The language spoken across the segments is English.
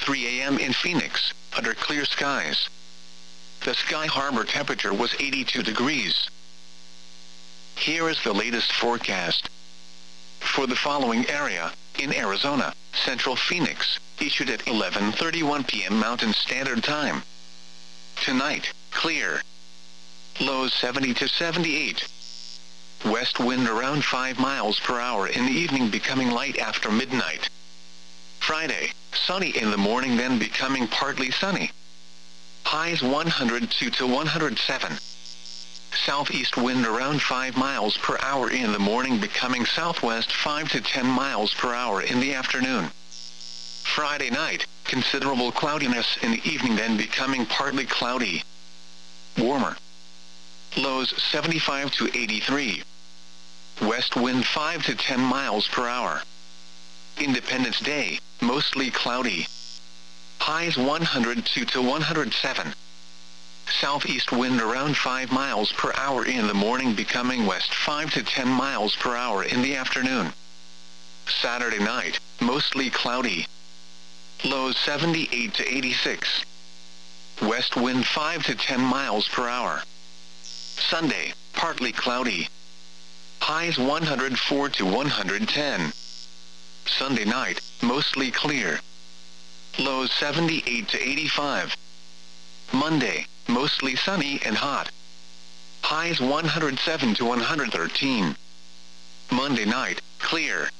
3 a.m. in Phoenix, under clear skies. The Sky Harbor temperature was 82 degrees. Here is the latest forecast. For the following area, in Arizona, Central Phoenix, issued at 11:31 p.m. Mountain Standard Time. Tonight, clear. Lows 70 to 78. West wind around 5 miles per hour in the evening, becoming light after midnight. Friday, sunny in the morning, then becoming partly sunny. Highs 102 to 107. Southeast wind around 5 miles per hour in the morning, becoming southwest 5 to 10 miles per hour in the afternoon. Friday night, considerable cloudiness in the evening, then becoming partly cloudy. Warmer. Lows 75 to 83. West wind 5 to 10 miles per hour. Independence Day, mostly cloudy. Highs 102 to 107. Southeast wind around 5 miles per hour in the morning, becoming west 5 to 10 miles per hour in the afternoon. Saturday night, mostly cloudy. Lows 78 to 86. West wind 5 to 10 miles per hour. Sunday, partly cloudy. Highs 104 to 110. Sunday night, mostly clear. Lows 78 to 85. Monday, mostly sunny and hot. Highs 107 to 113. Monday night, clear.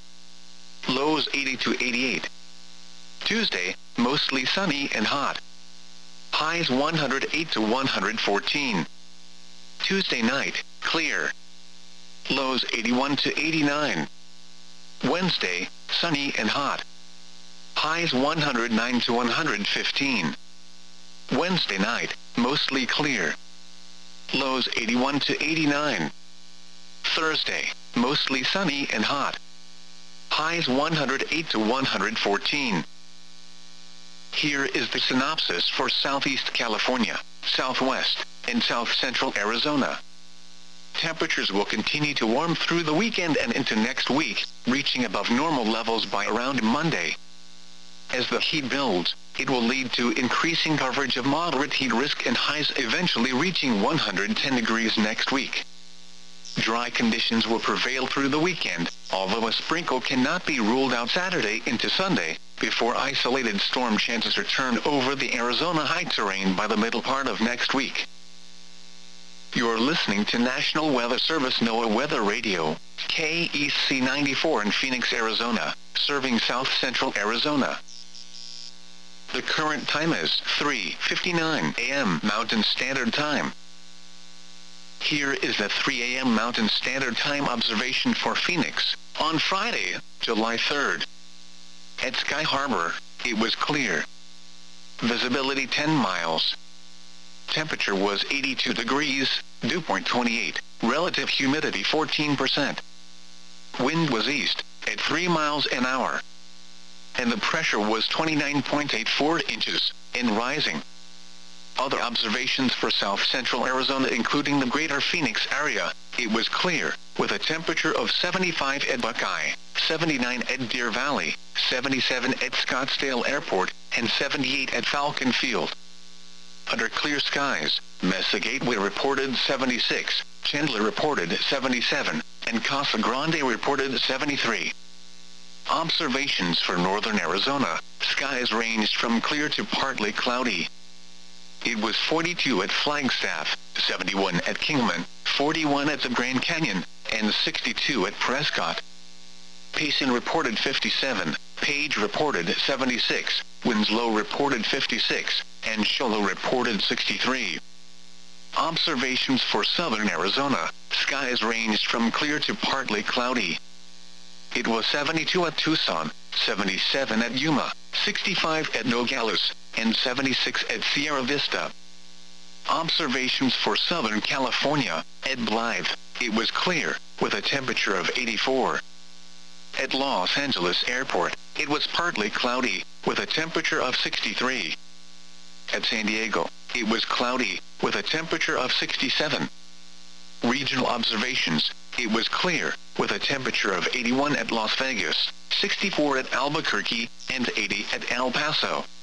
Lows 80 to 88. Tuesday, mostly sunny and hot. Highs 108 to 114. Tuesday night, clear. Lows 81 to 89. Wednesday, sunny and hot. Highs 109 to 115. Wednesday night, mostly clear. Lows 81 to 89. Thursday, mostly sunny and hot. Highs 108 to 114. Here is the synopsis for Southeast California, Southwest, and South Central Arizona. Temperatures will continue to warm through the weekend and into next week, reaching above normal levels by around Monday. As the heat builds, it will lead to increasing coverage of moderate heat risk and highs eventually reaching 110 degrees next week. Dry conditions will prevail through the weekend, although a sprinkle cannot be ruled out Saturday into Sunday, before isolated storm chances return over the Arizona high terrain by the middle part of next week. You're listening to National Weather Service NOAA Weather Radio, KEC 94 in Phoenix, Arizona, serving South Central Arizona. The current time is 3:59 a.m. Mountain Standard Time. Here is the 3 a.m. Mountain Standard Time observation for Phoenix, on Friday, July 3rd. At Sky Harbor, it was clear. Visibility 10 miles. Temperature was 82 degrees, dew point 28, relative humidity 14%. Wind was east, at 3 miles an hour. And the pressure was 29.84 inches, and rising. Other observations for South Central Arizona, including the greater Phoenix area, it was clear, with a temperature of 75 at Buckeye, 79 at Deer Valley, 77 at Scottsdale Airport, and 78 at Falcon Field. Under clear skies, Mesa Gateway reported 76, Chandler reported 77, and Casa Grande reported 73. Observations for northern Arizona, skies ranged from clear to partly cloudy. It was 42 at Flagstaff, 71 at Kingman, 41 at the Grand Canyon, and 62 at Prescott. Payson reported 57, Page reported 76, Winslow reported 56, and Show Low reported 63. Observations for southern Arizona, skies ranged from clear to partly cloudy. It was 72 at Tucson, 77 at Yuma, 65 at Nogales, and 76 at Sierra Vista. Observations for Southern California, at Blythe, it was clear, with a temperature of 84. At Los Angeles Airport, it was partly cloudy, with a temperature of 63. At San Diego, it was cloudy, with a temperature of 67. Regional observations, it was clear, with a temperature of 81 at Las Vegas, 64 at Albuquerque, and 80 at El Paso.